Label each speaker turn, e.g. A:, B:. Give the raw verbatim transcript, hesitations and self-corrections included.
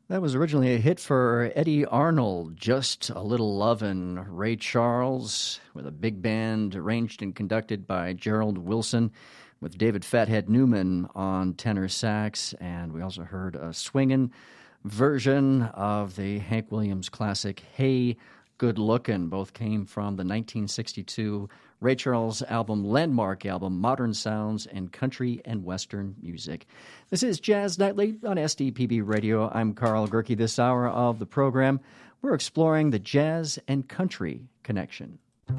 A: That was originally a hit for Eddie Arnold, Just a Little Lovin'. Ray Charles, with a big band arranged and conducted by Gerald Wilson, with David Fathead Newman on tenor sax. And we also heard a swingin' version of the Hank Williams classic, Hey, Good Lookin'. Both came from the nineteen sixty-two Ray Charles album, landmark album, Modern Sounds and Country and Western Music. This is Jazz Nightly on S D P B Radio. I'm Carl Gerke. This hour of the program, we're exploring the jazz and country connection.